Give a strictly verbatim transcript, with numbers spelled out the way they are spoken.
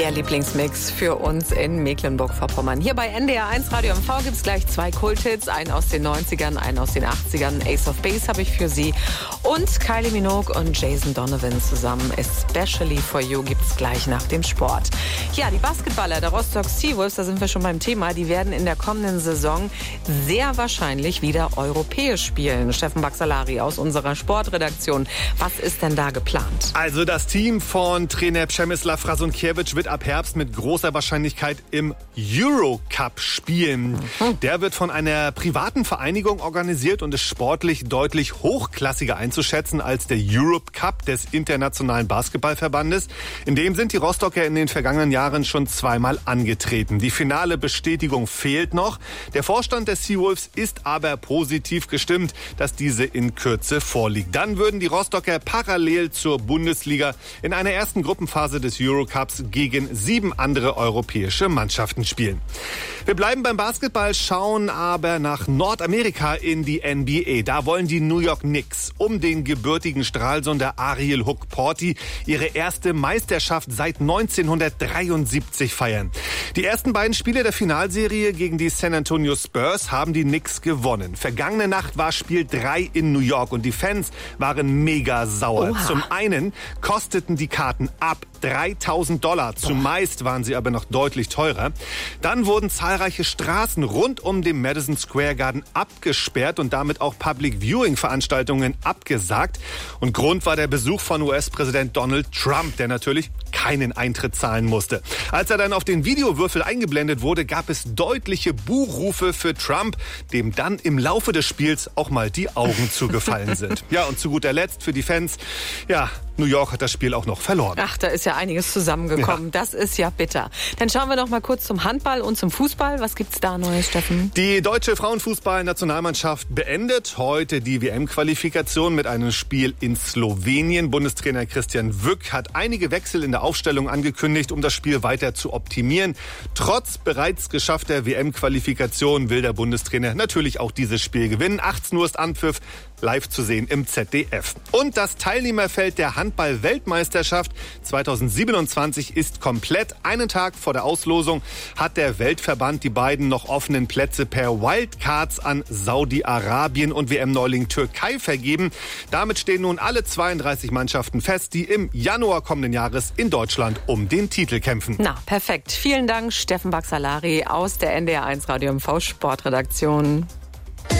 Der Lieblingsmix für uns in Mecklenburg-Vorpommern. Hier bei N D R eins Radio M V gibt es gleich zwei Kulthits. Einen aus den neunzigern, einen aus den achtzigern. Ace of Base habe ich für Sie. Und Kylie Minogue und Jason Donovan zusammen. Especially for You gibt es gleich nach dem Sport. Ja, die Basketballer der Rostock Seawolves, da sind wir schon beim Thema, die werden in der kommenden Saison sehr wahrscheinlich wieder europäisch spielen. Steffen Baxalari aus unserer Sportredaktion. Was ist denn da geplant? Also das Team von Trainer Przemysław Razonkiewicz wird ab Herbst mit großer Wahrscheinlichkeit im Eurocup spielen. Mhm. Der wird von einer privaten Vereinigung organisiert und ist sportlich deutlich hochklassiger einzuschätzen als der Europe Cup des Internationalen Basketballverbandes. In dem sind die Rostocker in den vergangenen Jahren schon zweimal angetreten. Die finale Bestätigung fehlt noch. Der Vorstand der Seawolves ist aber positiv gestimmt, dass diese in Kürze vorliegt. Dann würden die Rostocker parallel zur Bundesliga in einer ersten Gruppenphase des Eurocups gegen sieben andere europäische Mannschaften spielen. Wir bleiben beim Basketball, schauen aber nach Nordamerika in die N B A. Da wollen die New York Knicks um den gebürtigen Stralsunder Ariel Hook Porty ihre erste Meisterschaft seit neunzehnhundertdreiundsiebzig feiern. Die ersten beiden Spiele der Finalserie gegen die San Antonio Spurs haben die Knicks gewonnen. Vergangene Nacht war Spiel drei in New York und die Fans waren mega sauer. Oha. Zum einen kosteten die Karten ab dreitausend Dollar. Zumeist waren sie aber noch deutlich teurer. Dann wurden zahlreiche Straßen rund um den Madison Square Garden abgesperrt und damit auch Public Viewing Veranstaltungen abgesagt. Und Grund war der Besuch von U S-Präsident Donald Trump, der natürlich keinen Eintritt zahlen musste. Als er dann auf den Videowürfel eingeblendet wurde, gab es deutliche Buhrufe für Trump, dem dann im Laufe des Spiels auch mal die Augen zugefallen sind. Ja, und zu guter Letzt für die Fans, ja, New York hat das Spiel auch noch verloren. Ach, da ist ja einiges zusammengekommen. Ja. Das ist ja bitter. Dann schauen wir noch mal kurz zum Handball und zum Fußball. Was gibt's da Neues, Steffen? Die deutsche Frauenfußball-Nationalmannschaft beendet heute die W M-Qualifikation mit einem Spiel in Slowenien. Bundestrainer Christian Wück hat einige Wechsel in der Aufstellung angekündigt, um das Spiel weiter zu optimieren. Trotz bereits geschaffter W M-Qualifikation will der Bundestrainer natürlich auch dieses Spiel gewinnen. achtzehn Uhr ist Anpfiff, live zu sehen im Z D F. Und das Teilnehmerfeld der Handball-Weltmeisterschaft zweitausendsiebenundzwanzig ist komplett. Einen Tag vor der Auslosung hat der Weltverband die beiden noch offenen Plätze per Wildcards an Saudi-Arabien und W M-Neuling Türkei vergeben. Damit stehen nun alle zweiunddreißig Mannschaften fest, die im Januar kommenden Jahres in Deutschland um den Titel kämpfen. Na, perfekt. Vielen Dank, Steffen Baxalari aus der N D R eins Radio M V Sportredaktion.